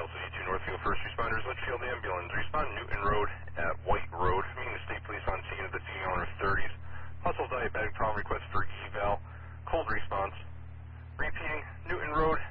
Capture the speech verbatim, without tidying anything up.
City two Northfield first responders, Litchfield ambulance. Respond Newton Road at White Road. Meeting the state police on scene of the female in her thirties. Possible diabetic problem request for eval. Cold response. Repeating Newton Road